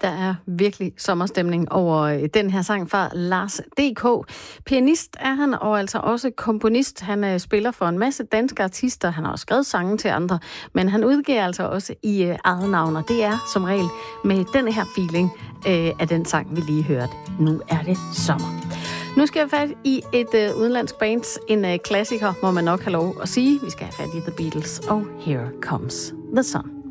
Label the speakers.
Speaker 1: Der er virkelig sommerstemning over den her sang fra Lars D.K. Pianist er han, og altså også komponist. Han spiller for en masse danske artister. Han har også skrevet sange til andre, men han udgiver altså også i eget navn, og det er som regel med den her feeling af den sang, vi lige hørte. Nu er det sommer. Nu skal jeg have fat i et udenlandsk band. En klassiker, må man nok have lov at sige. Vi skal have fat i The Beatles, og Here Comes the Sun.